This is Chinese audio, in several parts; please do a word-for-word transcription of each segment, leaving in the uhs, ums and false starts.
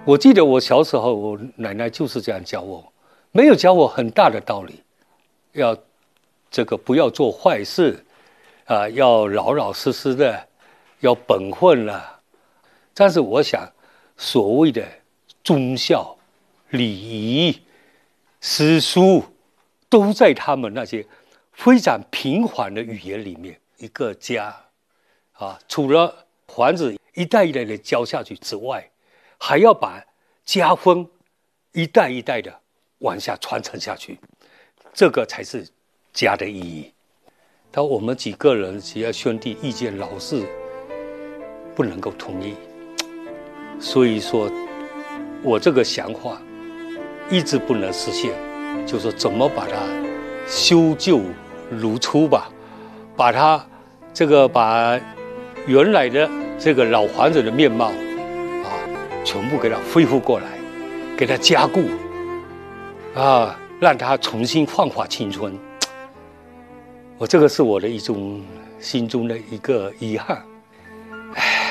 我记得我小时候，我奶奶就是这样教我，没有教我很大的道理，要这个不要做坏事，啊、呃，要老老实实的，要本分了。但是我想，所谓的忠孝、礼仪、诗书，都在他们那些非常平缓的语言里面。一个家，啊，除了房子一代一代的教下去之外，还要把家风一代一代的往下传承下去，这个才是家的意义。但我们几个人只要兄弟意见老是不能够统一，所以说我这个想法一直不能实现，就是说怎么把它修旧如初吧，把它这个把原来的这个老房子的面貌啊，全部给它恢复过来，给它加固啊，让它重新焕发青春。我这个是我的一种心中的一个遗憾。唉，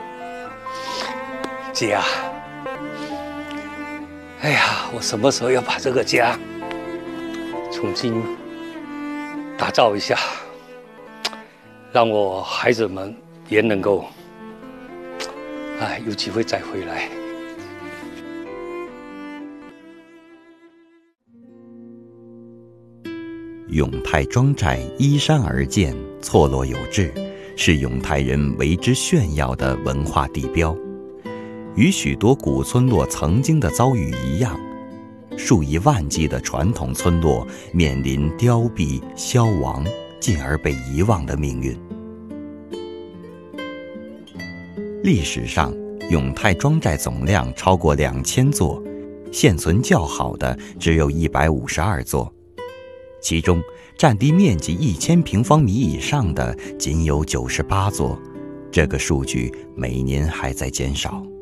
家，哎呀，我什么时候要把这个家重新打造一下，让我孩子们也能够，哎，有机会再回来。 永泰庄寨依山而建，错落有致，是永泰人为之炫耀的文化地标。与许多古村落曾经的遭遇一样，数以万计的传统村落面临凋敝、消亡，进而被遗忘的命运。历史上，永泰庄寨总量超过两千座，现存较好的只有一百五十二座。其中占地面积一千平方米以上的仅有九十八座，这个数据每年还在减少。